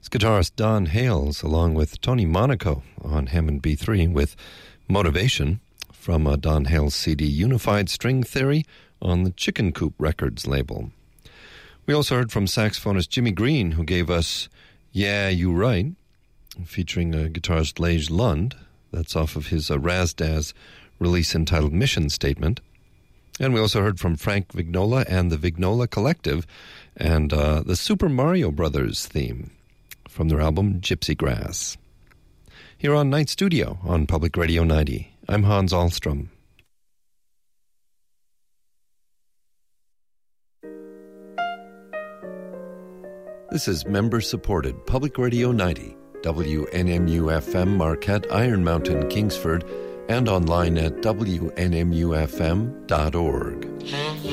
Guitarist Don Hales, along with Tony Monaco on Hammond B3 with Motivation from Don Hales' CD Unified String Theory on the Chicken Coop Records label. We also heard from saxophonist Jimmy Green, who gave us Yeah, You Right, featuring guitarist Lage Lund. That's off of his Razdaz release entitled Mission Statement. And we also heard from Frank Vignola and the Vignola Collective and the Super Mario Brothers theme from their album Gypsy Grass. Here on Night Studio on Public Radio 90, I'm Hans Ahlstrom. This is member-supported Public Radio 90, WNMU-FM Marquette, Iron Mountain, Kingsford, and online at WNMUFM.org.